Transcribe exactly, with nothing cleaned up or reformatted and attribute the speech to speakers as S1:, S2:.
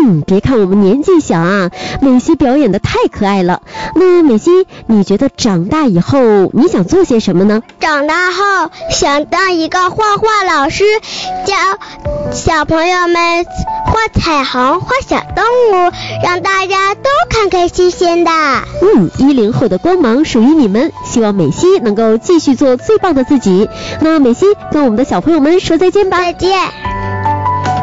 S1: 嗯，别看我们年纪小啊，美西表演的太可爱了。那美西，你觉得长大以后你想做些什么呢？
S2: 长大后想当一个画画老师，教小朋友们画彩虹、画小动物，让大家都开开心心的。
S1: 嗯，一零后的光芒属于你们，希望美西能够继续做最棒的自己。那美西跟我们的小朋友们说再见吧。
S2: 再见。